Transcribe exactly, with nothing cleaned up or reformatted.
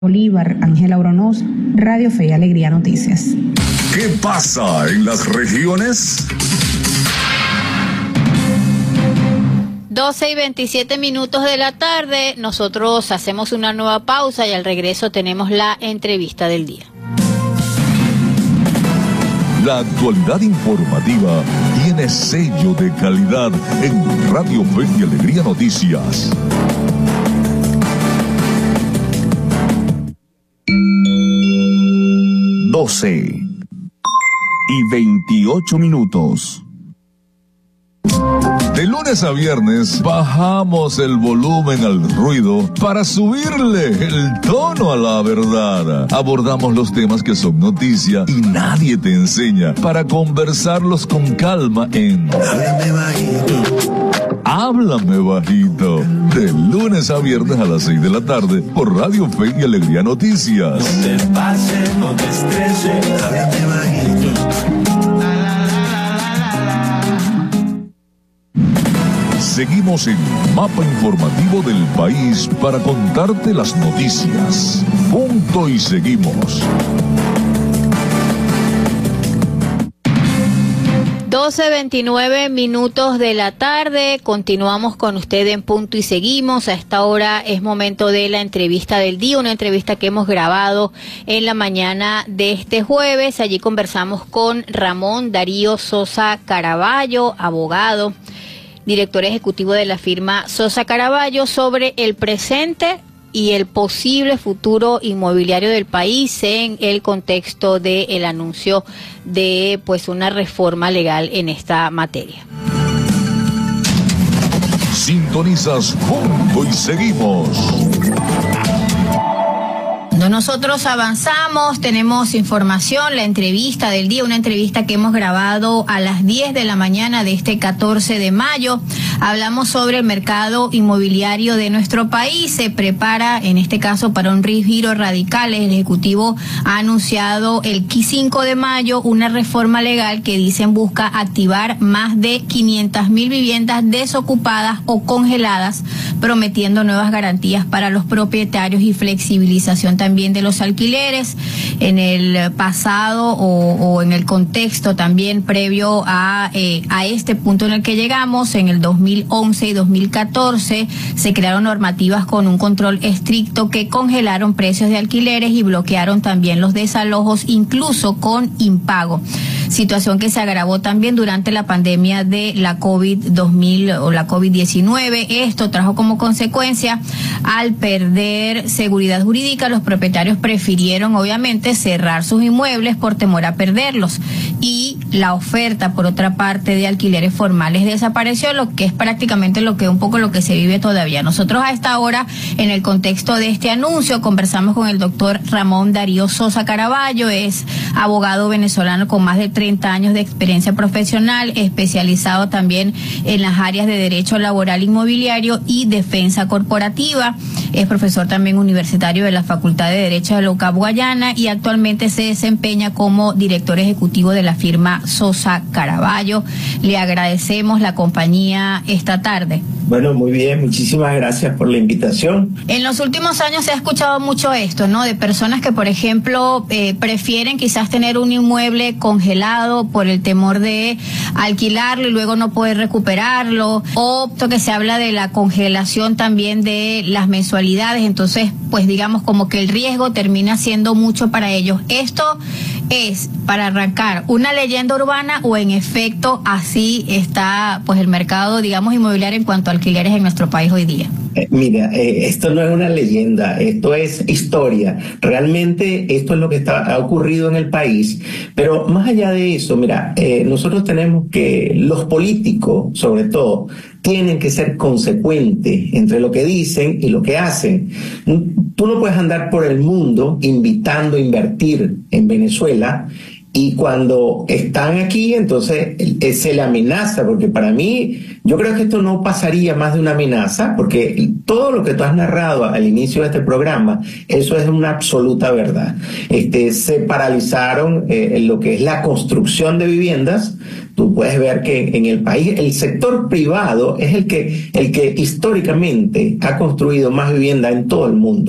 Bolívar, Ángela Oronoz, Radio Fe y Alegría Noticias. ¿Qué pasa en las regiones? doce y veintisiete minutos de la tarde, nosotros hacemos una nueva pausa y al regreso tenemos la entrevista del día. La actualidad informativa tiene sello de calidad en Radio Fe y Alegría Noticias. doce y veintiocho minutos. De lunes a viernes bajamos el volumen al ruido para subirle el tono a la verdad. Abordamos los temas que son noticia y nadie te enseña para conversarlos con calma en Háblame Bajito. Háblame Bajito. De lunes a viernes a las seis de la tarde por Radio Fe y Alegría Noticias. No te pases, no te estreses, háblame bajito. Seguimos en Mapa Informativo del País para contarte las noticias. Punto y seguimos. doce veintinueve minutos de la tarde, continuamos con usted en Punto y Seguimos. A esta hora es momento de la entrevista del día, una entrevista que hemos grabado en la mañana de este jueves. Allí conversamos con Ramón Darío Sosa Caraballo, abogado, director ejecutivo de la firma Sosa Caraballo, sobre el presente y el posible futuro inmobiliario del país en el contexto del anuncio de pues una reforma legal en esta materia. Sintonizas Punto y Seguimos. Nosotros avanzamos, tenemos información, la entrevista del día, una entrevista que hemos grabado a las diez de la mañana de este catorce de mayo. Hablamos sobre el mercado inmobiliario de nuestro país. Se prepara, en este caso, para un giro radical. El Ejecutivo ha anunciado el cinco de mayo una reforma legal que dicen busca activar más de quinientas mil viviendas desocupadas o congeladas, prometiendo nuevas garantías para los propietarios y flexibilización también también de los alquileres. En el pasado o, o en el contexto también previo a, eh, a este punto en el que llegamos, en el dos mil once y dos mil catorce se crearon normativas con un control estricto que congelaron precios de alquileres y bloquearon también los desalojos, incluso con impago. Situación que se agravó también durante la pandemia de la COVID dos mil o la COVID diecinueve. Esto trajo como consecuencia, al perder seguridad jurídica, los propietarios prefirieron obviamente cerrar sus inmuebles por temor a perderlos, y la oferta, por otra parte, de alquileres formales desapareció, lo que es prácticamente lo que un poco lo que se vive todavía. Nosotros a esta hora, en el contexto de este anuncio, conversamos con el doctor Ramón Darío Sosa Caraballo. Es abogado venezolano con más de treinta años de experiencia profesional, especializado también en las áreas de derecho laboral inmobiliario y defensa corporativa. Es profesor también universitario de la Facultad de Derecho de la U C A P Guayana y actualmente se desempeña como director ejecutivo de la firma Sosa Caraballo. Le agradecemos la compañía esta tarde. Bueno, muy bien, muchísimas gracias por la invitación. En los últimos años se ha escuchado mucho esto, ¿no? De personas que, por ejemplo, eh, prefieren quizás tener un inmueble congelado por el temor de alquilarlo y luego no poder recuperarlo, o que se habla de la congelación también de las mensualidades. Entonces, pues digamos como que el riesgo termina siendo mucho para ellos. Esto es, para arrancar, una leyenda urbana, o en efecto así está pues el mercado, digamos, inmobiliario en cuanto a alquileres en nuestro país hoy día. Eh, mira, eh, esto no es una leyenda, esto es historia. Realmente esto es lo que está, ha ocurrido en el país. Pero más allá de eso, mira, eh, nosotros tenemos que, los políticos, sobre todo, tienen que ser consecuentes entre lo que dicen y lo que hacen. Tú no puedes andar por el mundo invitando a invertir en Venezuela y cuando están aquí, entonces eh, se le amenaza, porque para mí, yo creo que esto no pasaría más de una amenaza, porque todo lo que tú has narrado al inicio de este programa, eso es una absoluta verdad. Este, se paralizaron eh, lo que es la construcción de viviendas. Tú puedes ver que en el país el sector privado es el que, el que históricamente ha construido más vivienda en todo el mundo.